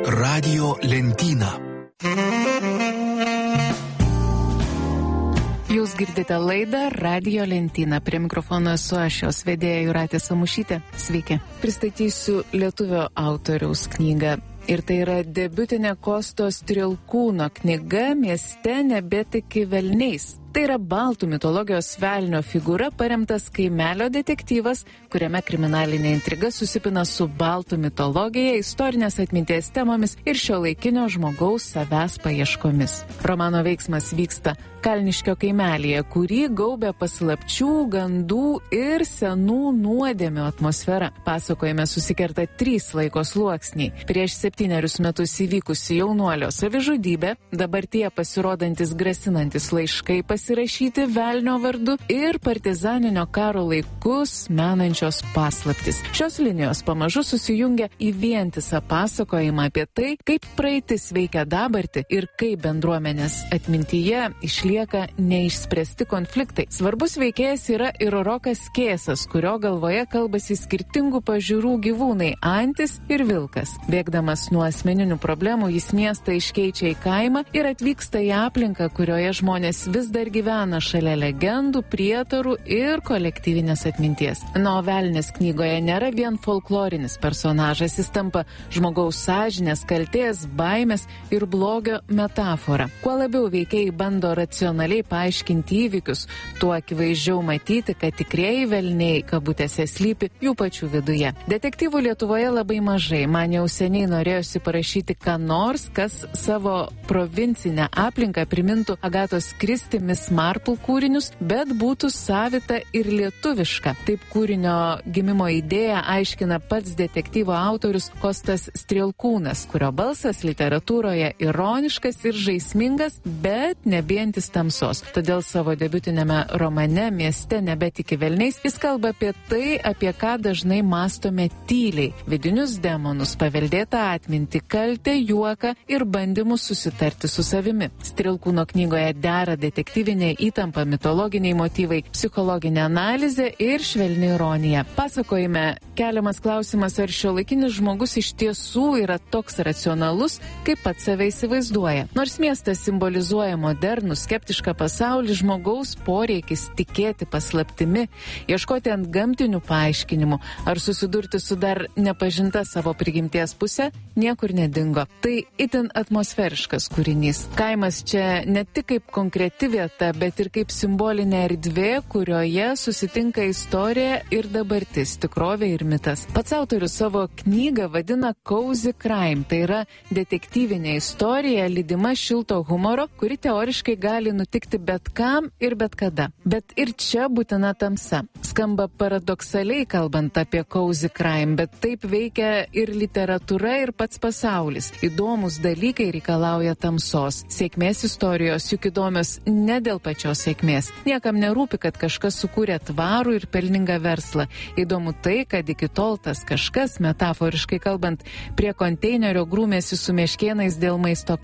Radio lentyną. Jūs girdite laidą Radio lentyną. Prie mikrofono esu aš, jos vedėja Jūratė Samušytė. Sveiki. Pristatysiu lietuvio autoriaus knygą. Ir tai yra debiutinė Kosto Strielkūno knyga Mieste nebetiki velniais. Tai yra baltų mitologijos velnio figūra paremtas kaimelio detektyvas, kuriame kriminalinė intriga susipina su baltų mitologija, istorinės atminties temomis ir šiuolaikinio žmogaus savęs paieškomis. Romano veiksmas vyksta Kalniškio kaimelyje, kurį gaubia paslapčių, gandų ir senų nuodėmių atmosfera. Pasakojime susikerta 3 laiko sluoksniai. Prieš 7 metus įvykusi jaunuolio savižudybė, dabartyje pasirodantis grasinantis laiškai pasirašyti velnio vardu ir partizaninio karo laikus menančios paslaptis. Šios linijos pamažu susijungia į vientisą pasakojimą apie tai, kaip praeitis veikia dabartį ir kaip bendruomenės atmintyje išlieka neišspręsti konfliktai. Svarbus veikėjas yra ir Rokas Kėsas, kurio galvoje kalbasi skirtingų pažiūrų gyvūnai – antis ir vilkas. Bėgdamas nuo asmeninių problemų, jis miestą iškeičia į kaimą ir atvyksta į aplinką, kurioje žmonės vis dar gyvena šalia legendų, prietarų ir kolektyvinės atminties. Velnis knygoje nėra vien folklorinis personažas, jis tampa žmogaus sąžinės, kaltės, baimės ir blogio metafora. Kuo labiau veikėjai bando racionaliai paaiškinti įvykius, tuo akivaizdžiau matyti, kad tikrieji velniai kabutėse slypi jų pačių viduje. Detektyvų Lietuvoje labai mažai. Man jau seniai norėjosi parašyti ką nors, kas savo provincinę aplinką primintų Agatos Kristi Miss Marple kūrinius, bet būtų savita ir lietuviška. Taip kūrinio gimimo idėją aiškina pats detektyvo autorius Kostas Strielkūnas, kurio balsas literatūroje ironiškas ir žaismingas, bet nebijantis tamsos. Todėl savo debiutinėme romane Mieste nebetiki velniais jis kalba apie tai, apie ką dažnai mąstome tyliai – vidinius demonus, paveldėtą atmintį, kaltę, juoką ir bandymus susitarti su savimi. Strielkūno knygoje dera detektyvinė įtampa, mitologiniai motyvai, psichologinė analizė ir švelni ironija. Pasakojime keliamas klausimas, ar šiuolaikinis žmogus iš tiesų yra toks racionalus, kaip pats save įsivaizduoja. Nors miestas simbolizuoja modernų, skeptišką pasaulį, žmogaus poreikis tikėti paslaptimi, ieškoti ant gamtinių paaiškinimų ar susidurti su dar nepažinta savo prigimties pusė, niekur nedingo. Tai itin atmosferiškas kūrinys. Kaimas čia ne tik kaip konkreti vieta, bet ir kaip simbolinė erdvė, kurioje susitinka istorija ir dabartis, tikrovė ir mitas. Pats autorius savo knygą vadina Cozy Crime, tai yra detektyvinė istorija lydima šilto humoro, kuri teoriškai gali nutikti bet kam ir bet kada. Bet ir čia būtina tamsa. Skamba paradoksaliai kalbant apie Cozy Crime, bet taip veikia ir literatūra, ir pats pasaulis. Įdomus dalykai reikalauja tamsos. Sėkmės istorijos juk įdomios ne dėl pačios sėkmės. Niekam nerūpi, kad kažkas sukūrė tvarų ir pelningą verslą. Įdomu tai, kad iki tol tas kažkas, metaforiškai kalbant, prie konteinerio grūmėsi su meškėnais dėl maisto